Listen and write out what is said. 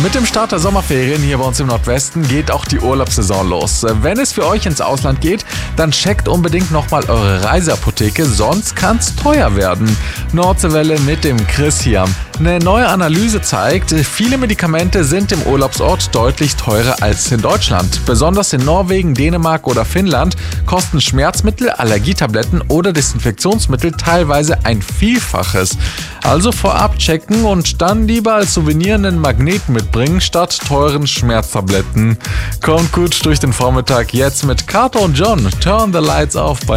Mit dem Start der Sommerferien hier bei uns im Nordwesten geht auch die Urlaubssaison los. Wenn es für euch ins Ausland geht, dann checkt unbedingt nochmal eure Reiseapotheke, sonst kann's teuer werden. Nordseewelle mit dem Chris hier. Eine neue Analyse zeigt, viele Medikamente sind im Urlaubsort deutlich teurer als in Deutschland. Besonders in Norwegen, Dänemark oder Finnland kosten Schmerzmittel, Allergietabletten oder Desinfektionsmittel teilweise ein Vielfaches. Also vorab checken und dann lieber als Souvenir einen Magnet mitbringen statt teuren Schmerztabletten. Kommt gut durch den Vormittag jetzt mit Kato und John. Turn the Lights Off bei